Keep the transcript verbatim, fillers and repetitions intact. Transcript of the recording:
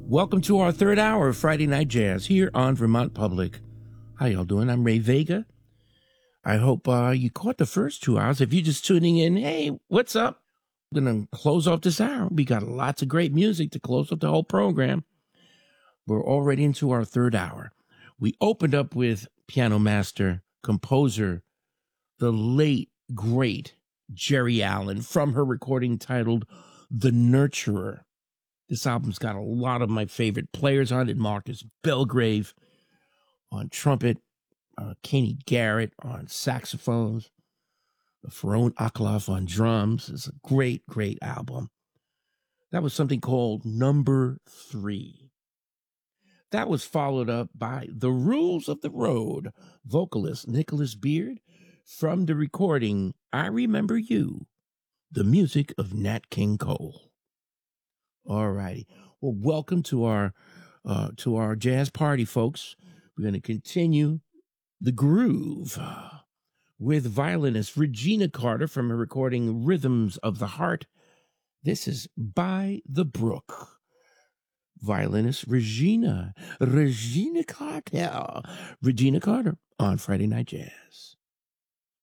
Welcome to our third hour of Friday Night Jazz here on Vermont Public. How y'all doing? I'm Ray Vega. I hope uh, you caught the first two hours. If you're just tuning in, hey, what's up? We're going to close off this hour. We got lots of great music to close up the whole program. We're already into our third hour. We opened up with piano master, composer, the late, great Jerry Allen from her recording titled The Nurturer. This album's got a lot of my favorite players on it. Marcus Belgrave on trumpet, uh, Kenny Garrett on saxophones, Faron Aklaf on drums. It's a great, great album. That was something called Number Three. That was followed up by The Rules of the Road, vocalist Nicholas Beard from the recording I Remember You, the music of Nat King Cole. All righty. Well, welcome to our uh, to our jazz party, folks. We're going to continue the groove with violinist Regina Carter from her recording Rhythms of the Heart. This is By the Brook. Violinist Regina, Regina Carter, Regina Carter on Friday Night Jazz.